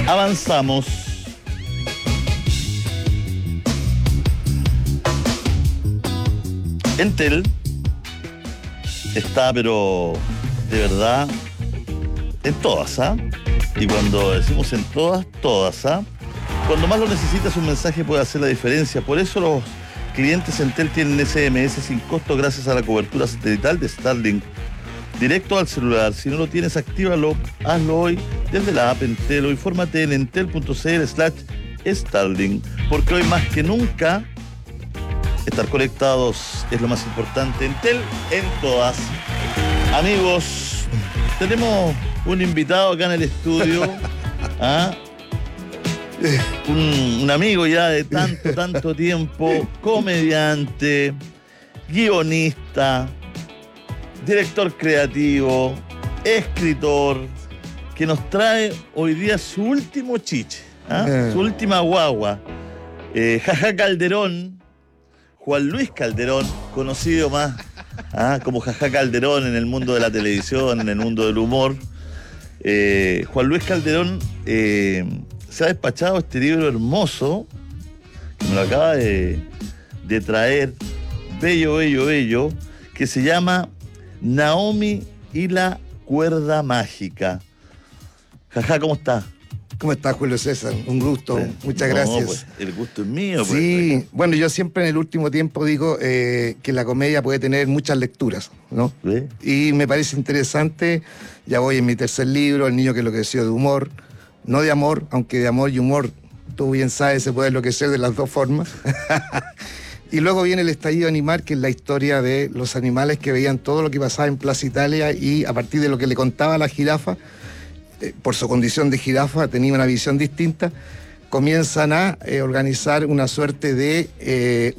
Avanzamos. Entel está, pero de verdad, en todas, ¿ah? Y cuando decimos en todas, todas, ¿ah? Cuando más lo necesitas, un mensaje puede hacer la diferencia. Por eso los clientes Entel tienen SMS sin costo gracias a la cobertura satelital de Starlink. Directo al celular. Si no lo tienes, actívalo, hazlo hoy desde la app Entel o infórmate en entel.cl/Starlink. Porque hoy más que nunca, estar conectados es lo más importante. Entel en todas. Amigos, tenemos un invitado acá en el estudio. ¿Ah? Un amigo ya de tanto tiempo, comediante, guionista, director creativo, escritor, que nos trae hoy día su último chiche, su última guagua. Jajá Calderón, Juan Luis Calderón, conocido más como Jajá Calderón en el mundo de la televisión, en el mundo del humor. Juan Luis Calderón se ha despachado este libro hermoso, que me lo acaba de traer, bello, que se llama Naomi y la cuerda mágica. Jajá, ¿cómo está? ¿Cómo estás, Julio César? Un gusto, muchas gracias. Pues, el gusto es mío. Sí, pues. Bueno, yo siempre en el último tiempo digo que la comedia puede tener muchas lecturas, ¿no? ¿Sí? Y me parece interesante, ya voy en mi tercer libro, El niño que enloqueció de humor, no de amor, aunque de amor y humor, tú bien sabes, se puede enloquecer de las dos formas. Y luego viene El estallido animal, que es la historia de los animales que veían todo lo que pasaba en Plaza Italia y a partir de lo que le contaba a la jirafa, por su condición de jirafa, tenía una visión distinta, comienzan a organizar una suerte de